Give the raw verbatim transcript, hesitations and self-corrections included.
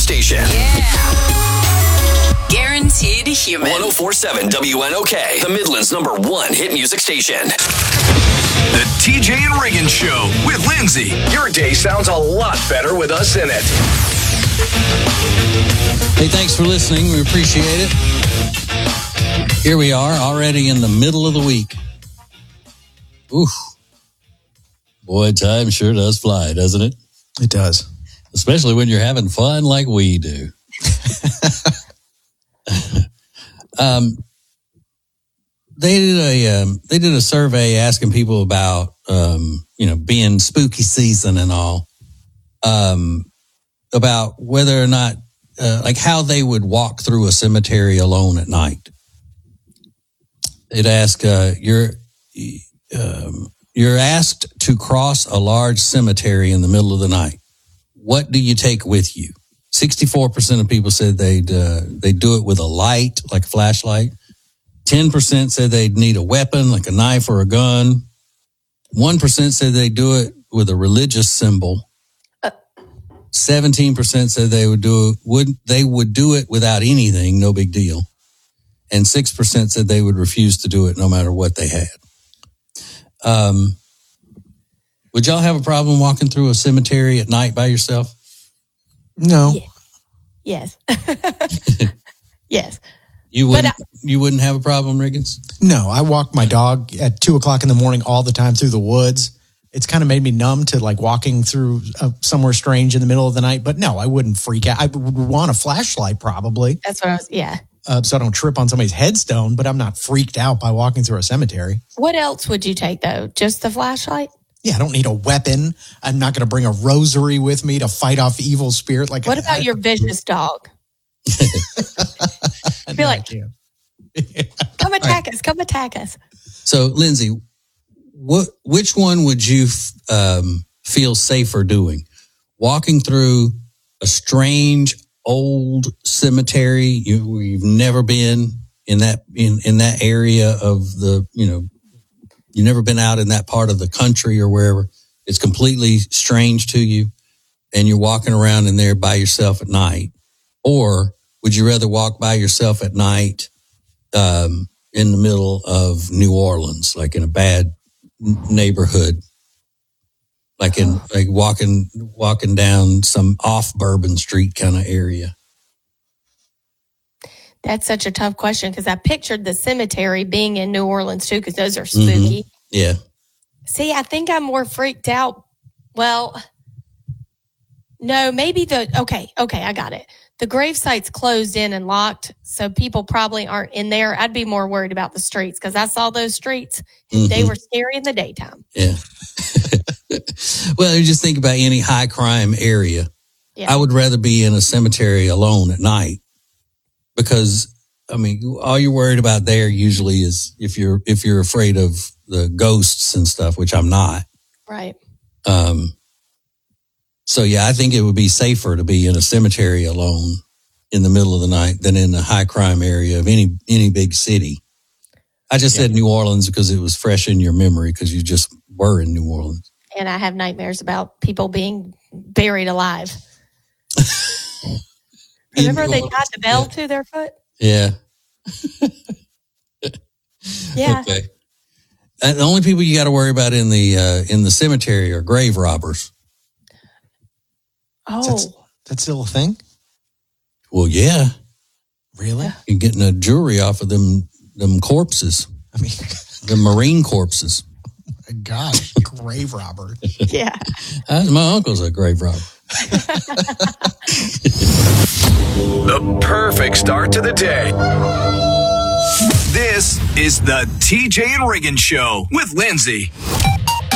station. Yeah. Guaranteed human. one oh four point seven W N O K, the Midland's number one hit music station. The T J and Reagan Show with Lindsay. Your day sounds a lot better with us in it. Hey, thanks for listening. We appreciate it. Here we are, already in the middle of the week. Oof. Boy, time sure does fly, doesn't it? It does. Especially when you're having fun like we do. um, they did a um, they did a survey asking people about um, you know being spooky season and all, um, about whether or not uh, like how they would walk through a cemetery alone at night. It asked uh, you're um, you're asked to cross a large cemetery in the middle of the night. What do you take with you? sixty-four percent of people said they'd uh, they'd do it with a light, like a flashlight. ten percent said they'd need a weapon, like a knife or a gun. one percent said they'd do it with a religious symbol. seventeen percent said they would do it, would they would do it without anything, no big deal. And six percent said they would refuse to do it no matter what they had. Um, would y'all have a problem walking through a cemetery at night by yourself? No. Yeah. Yes. Yes. You wouldn't. I, you wouldn't have a problem, Riggins? No, I walk my dog at two o'clock in the morning all the time through the woods. It's kind of made me numb to like walking through uh, somewhere strange in the middle of the night. But no, I wouldn't freak out. I would want a flashlight probably. That's what I was. Yeah. Uh, so I don't trip on somebody's headstone. But I'm not freaked out by walking through a cemetery. What else would you take though? Just the flashlight? Yeah, I don't need a weapon. I'm not going to bring a rosary with me to fight off evil spirit. Like, what about I, your vicious dog? Be no, like, come attack us! Come attack us! So, Lindsay, what? Which one would you um, feel safer doing? Walking through a strange old cemetery you, you've never been in that in, in that area of the you know. You've never been out in that part of the country or wherever. It's completely strange to you and you're walking around in there by yourself at night. Or would you rather walk by yourself at night um, in the middle of New Orleans, like in a bad neighborhood, like in like walking walking down some off Bourbon Street kind of area? That's such a tough question because I pictured the cemetery being in New Orleans too because those are spooky. Mm-hmm. Yeah. See, I think I'm more freaked out. Well, no, maybe the, okay, okay, I got it. The gravesite's closed in and locked, so people probably aren't in there. I'd be more worried about the streets because I saw those streets. Mm-hmm. They were scary in the daytime. Yeah. Well, you just think about any high crime area. Yeah. I would rather be in a cemetery alone at night. Because, I mean, all you're worried about there usually is if you're if you're afraid of the ghosts and stuff, which I'm not. Right. Um. So, yeah, I think it would be safer to be in a cemetery alone in the middle of the night than in a high crime area of any any big city. I just yeah. said New Orleans because it was fresh in your memory because you just were in New Orleans. And I have nightmares about people being buried alive. Remember they tied the bell to their foot? Yeah. Yeah. Okay. And the only people you got to worry about in the uh, in the cemetery are grave robbers. Oh, that's, that's still a thing? Well, yeah. Really? You're getting a jewelry off of them them corpses. I mean, the marine corpses. Oh my God, grave robber. Yeah. Uh, my uncle's a grave robber. The perfect start to the day. This is the T J and Reagan Show with Lindsay.